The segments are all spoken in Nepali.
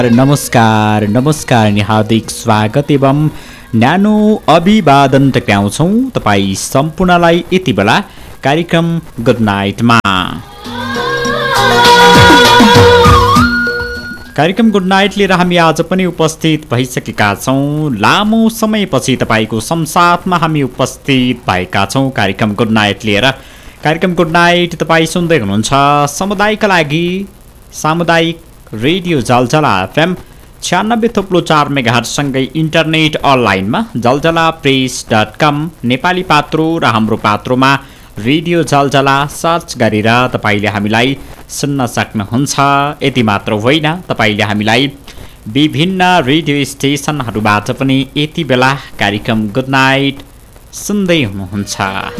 नमस्कार नमस्कार अनि हार्दिक स्वागत एवं न्यानो अभिवादन टक्राउँछौँ तपाईँ सम्पूर्णलाई यति बेला कार्यक्रम गुड नाइटमा। कार्यक्रम गुड नाइट लिएर हामी आज पनि उपस्थित भइसकेका छौँ। लामो समयपछि तपाईँको संसाथमा हामी उपस्थित भएका छौँ कार्यक्रम गुड नाइट लिएर। कार्यक्रम गुड नाइट तपाईँ सुन्दै हुनुहुन्छ समुदायका लागि सामुदायिक रेडियो जलजला एफएम 96.4 मेगाहर्जसँगै इन्टरनेट अनलाइनमा जलजलाप्रेस.com नेपाली पात्रो र हाम्रो पात्रोमा रेडियो जलजला सर्च गरेर तपाईँले हामीलाई सुन्न सक्नुहुन्छ। यति मात्र होइन, तपाईँले हामीलाई विभिन्न रेडियो स्टेसनहरूबाट पनि यति बेला कार्यक्रम गुड नाइट सुन्दै हुनुहुन्छ।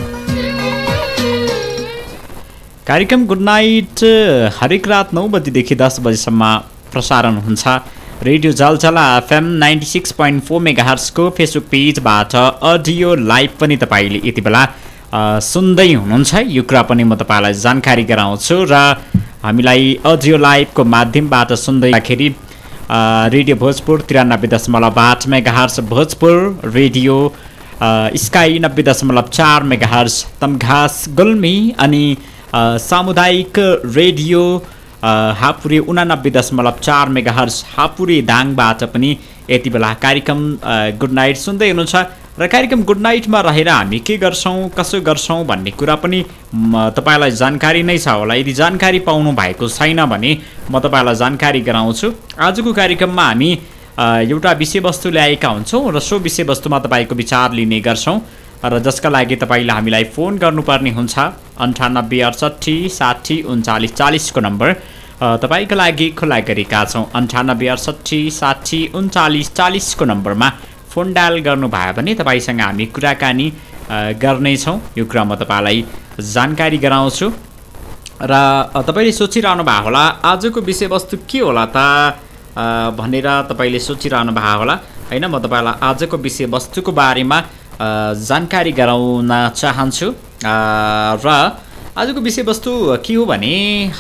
कार्यक्रम गुड नाइट हरेक रात 9 बजेदेखि 10 बजेसम्म प्रसारण हुन्छ। रेडियो जलजला एफएम 96.4 मेगाहर्जको फेसबुक पेजबाट अडियो लाइभ पनि तपाईँले यति बेला सुन्दै हुनुहुन्छ। यो कुरा पनि म तपाईँलाई जानकारी गराउँछु र हामीलाई अडियो लाइभको माध्यमबाट सुन्दैखेरि radio Bhojpur 93.8 megahertz Bhojpur, radio sky 90.4 megahertz Tamghas Gulmi अनि सामुदायिक रेडियो हापुरे 89.4 मेगाहर्ज हापुरे दाङबाट पनि यति बेला कार्यक्रम गुड नाइट सुन्दै हुनुहुन्छ। र कार्यक्रम गुड नाइटमा रहेर हामी के गर्छौँ कसो गर्छौँ भन्ने कुरा पनि तपाईँलाई जानकारी नै छ होला। यदि जानकारी पाउनु भएको छैन भने म तपाईँलाई जानकारी गराउँछु। आजको कार्यक्रममा हामी एउटा विषयवस्तु ल्याएका हुन्छौँ र सो विषयवस्तुमा तपाईँको विचार लिने गर्छौँ र जसका लागि तपाईँले हामीलाई फोन गर्नुपर्ने हुन्छ 98 68 60 39 40 को नम्बर तपाईँको लागि खुला गरेका छौँ। 98 68 60 39 40 को नम्बरमा फोन डायल गर्नुभयो भने तपाईँसँग हामी कुराकानी गर्नेछौँ। यो कुरा म तपाईँलाई जानकारी गराउँछु र तपाईँले सोचिरहनु भएको होला आजको विषयवस्तु के होला त भनेर तपाईँले सोचिरहनु भएको होला होइन। म तपाईँलाई आजको विषयवस्तुको बारेमा जानकारी गराउन चाहन्छु र आजको विषयवस्तु के हो भने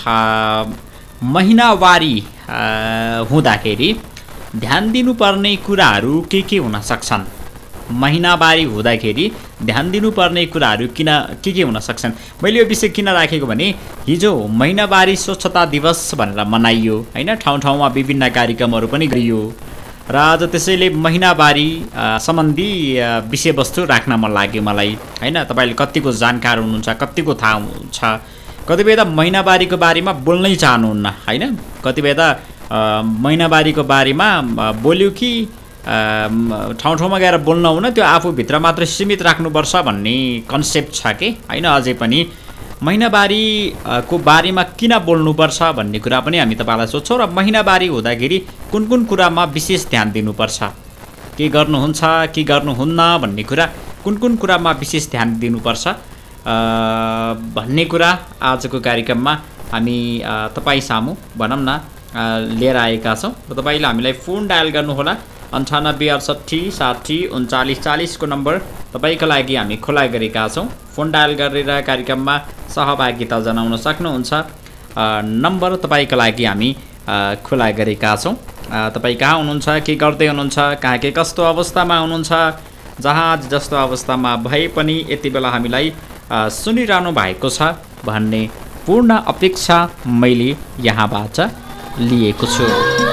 महिनावारी हुँदाखेरि ध्यान दिनुपर्ने कुराहरू के हुन सक्छन्। महिनावारी हुँदाखेरि ध्यान दिनुपर्ने कुराहरू के हुन सक्छन्। मैले यो विषय किन राखेको भने हिजो महिनावारी स्वच्छता दिवस भनेर मनाइयो होइन। ठाउँ ठाउँमा विभिन्न कार्यक्रमहरू पनि गरियो र आज त्यसैले महिनावारी सम्बन्धी विषयवस्तु राख्न मन लाग्यो मलाई होइन। तपाईँले कतिको जानकार हुनुहुन्छ, कतिको थाहा हुन्छ, कतिपय त महिनावारीको बारेमा बोल्नै चाहनुहुन्न होइन। कतिपय त महिनावारीको बारेमा बोल्यो कि ठाउँ ठाउँमा गएर बोल्न हुन त्यो आफूभित्र मात्र सीमित राख्नुपर्छ भन्ने कन्सेप्ट छ कि होइन। अझै पनि महिनावारीको बारेमा किन बोल्नुपर्छ भन्ने कुरा पनि हामी तपाईँलाई सोध्छौँ र महिनावारी हुँदाखेरि कुन कुन कुरामा विशेष ध्यान दिनुपर्छ, के गर्नुहुन्छ के गर्नुहुन्न भन्ने कुरा, कुन कुन कुरामा विशेष ध्यान दिनुपर्छ भन्ने कुरा आजको कार्यक्रममा हामी तपाईँ सामु भनौँ न लिएर आएका छौँ। र तपाईँले हामीलाई फोन डायल गर्नुहोला 98 68 60 39 40 को नम्बर तपाईँको लागि हामी खुला गरेका छौँ। फोन डायल गरेर कार्यक्रममा सहभागिता जनाउन सक्नुहुन्छ। नम्बर तपाईँको लागि हामी खुला गरेका छौँ। तपाईँ कहाँ हुनुहुन्छ, के गर्दै हुनुहुन्छ, कहाँ के कस्तो अवस्थामा हुनुहुन्छ, जहाँ जस्तो अवस्थामा भए पनि यति बेला हामीलाई सुनिरहनु भएको छ भन्ने पूर्ण अपेक्षा मैले यहाँबाट लिएको छु।